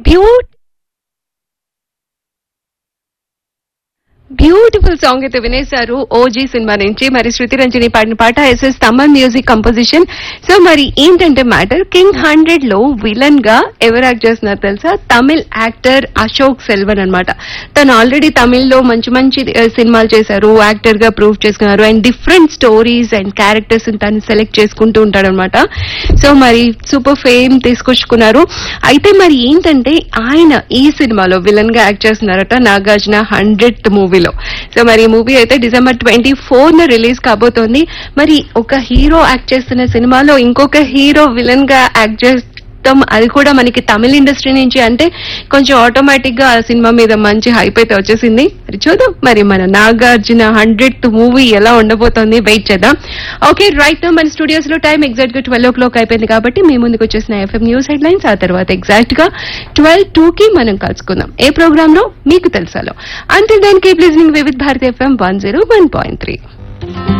Beautiful song అయితే వినేశారు OG cinema నుంచి. మరి శృతి రంజని పాడిన పాట SS Thaman music composition. So మరి ఏంటంటే మ్యాటర్, కింగ్ 100 లో విలన్ గా ఎవరు యాక్ట్ చేస్తున్నారు తెలుసా? తమిళ్ యాక్టర్ అశోక్ సెల్వన్ అన్నమాట. తను ఆల్రెడీ తమిళ్లో మంచి మంచి సినిమాలు చేశారు, యాక్టర్ గా ప్రూవ్ చేసుకున్నారు. And different stories and characters తను సెలెక్ట్ చేసుకుంటూ ఉంటాడనమాట. సో మరి సూపర్ ఫేమ్ తీసుకొచ్చుకున్నారు. అయితే మరి ఏంటంటే ఆయన ఈ సినిమాలో విలన్ గా యాక్ట్ చేస్తున్నారట, నాగార్జున 100th మూవీలో. సో మరి ఈ మూవీ అయితే December 24 రిలీజ్ కాబోతోంది. మరి ఒక హీరో యాక్ట్ చేస్తున్న సినిమాలో ఇంకొక హీరో విలన్ గా యాక్ట్ చేస్తాం, అది కూడా మనకి తమిళ ఇండస్ట్రీ నుంచి, అంటే కొంచెం ఆటోమేటిక్ గా ఆ సినిమా మీద మంచి హైప్ అయితే వచ్చేసింది. మరి చూద్దాం మరి మన నాగార్జున 100th మూవీ ఎలా ఉండబోతోంది, వెయిట్ చేద్దాం. ఓకే, రైట్ నౌ మన స్టూడియోస్ లో టైం ఎగ్జాక్ట్ గా 12 o'clock అయిపోయింది కాబట్టి మీ ముందుకు వచ్చేసిన ఎఫ్ఎం న్యూస్ హెడ్లైన్స్, ఆ తర్వాత ఎగ్జాక్ట్ గా 12:02 మనం కలుసుకుందాం ఏ ప్రోగ్రామ్ లో మీకు తెలుసాలో. Until then keep listening Vividh Bharati FM 101.3.